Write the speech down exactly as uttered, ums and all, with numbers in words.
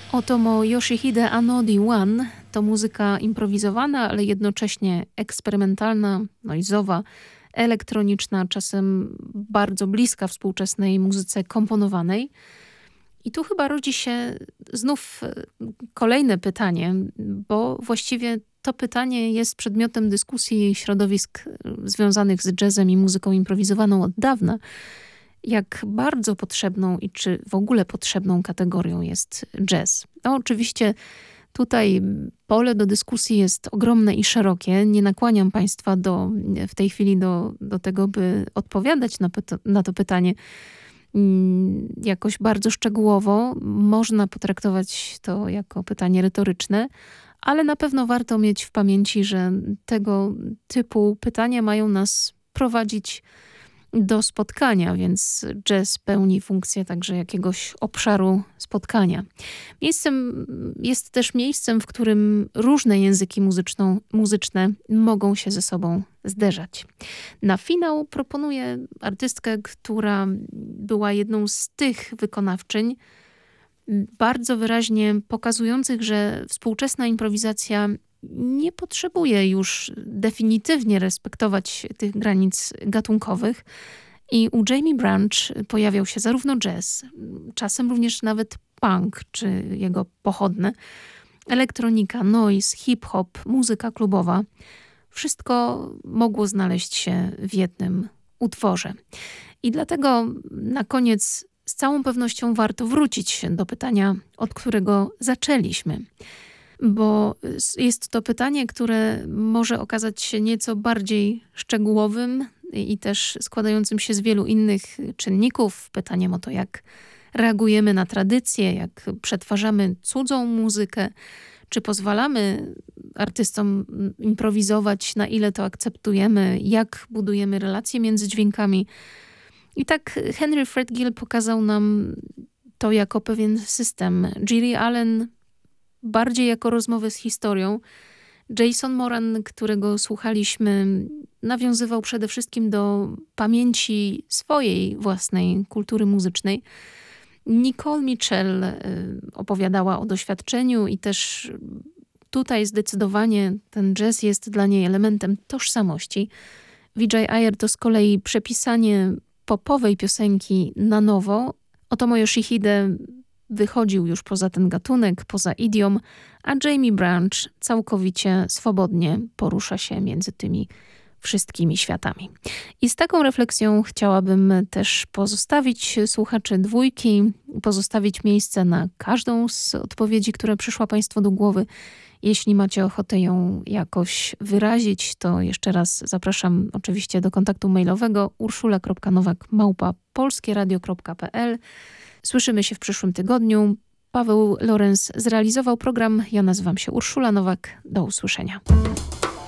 Otomo Yoshihide Anodi One to muzyka improwizowana, ale jednocześnie eksperymentalna, noizowa, elektroniczna, czasem bardzo bliska współczesnej muzyce komponowanej. I tu chyba rodzi się znów kolejne pytanie, bo właściwie to pytanie jest przedmiotem dyskusji środowisk związanych z jazzem i muzyką improwizowaną od dawna. Jak bardzo potrzebną i czy w ogóle potrzebną kategorią jest jazz? No oczywiście tutaj pole do dyskusji jest ogromne i szerokie. Nie nakłaniam Państwa do, w tej chwili do, do tego, by odpowiadać na, pyta- na to pytanie jakoś bardzo szczegółowo. Można potraktować to jako pytanie retoryczne, ale na pewno warto mieć w pamięci, że tego typu pytania mają nas prowadzić do spotkania, więc jazz pełni funkcję także jakiegoś obszaru spotkania. Miejscem jest też miejscem, w którym różne języki muzyczną, muzyczne mogą się ze sobą zderzać. Na finał proponuję artystkę, która była jedną z tych wykonawczyń bardzo wyraźnie pokazujących, że współczesna improwizacja nie potrzebuje już definitywnie respektować tych granic gatunkowych. I u Jaimie Branch pojawiał się zarówno jazz, czasem również nawet punk, czy jego pochodne, elektronika, noise, hip-hop, muzyka klubowa. Wszystko mogło znaleźć się w jednym utworze. I dlatego na koniec z całą pewnością warto wrócić do pytania, od którego zaczęliśmy. Bo jest to pytanie, które może okazać się nieco bardziej szczegółowym i też składającym się z wielu innych czynników. Pytaniem o to, jak reagujemy na tradycje, jak przetwarzamy cudzą muzykę, czy pozwalamy artystom improwizować, na ile to akceptujemy, jak budujemy relacje między dźwiękami. I tak Henry Fred Gill pokazał nam to jako pewien system. Gilly Allen bardziej jako rozmowę z historią. Jason Moran, którego słuchaliśmy, nawiązywał przede wszystkim do pamięci swojej własnej kultury muzycznej. Nicole Mitchell opowiadała o doświadczeniu i też tutaj zdecydowanie ten jazz jest dla niej elementem tożsamości. Vijay Iyer to z kolei przepisanie popowej piosenki na nowo. Otomo Yoshihide wychodził już poza ten gatunek, poza idiom, a Jaimie Branch całkowicie swobodnie porusza się między tymi wszystkimi światami. I z taką refleksją chciałabym też pozostawić słuchaczy dwójki, pozostawić miejsce na każdą z odpowiedzi, która przyszła Państwu do głowy. Jeśli macie ochotę ją jakoś wyrazić, to jeszcze raz zapraszam oczywiście do kontaktu mailowego urszula kropka nowak małpa polskieradio kropka p l. Słyszymy się w przyszłym tygodniu. Paweł Lorenz zrealizował program. Ja nazywam się Urszula Nowak. Do usłyszenia.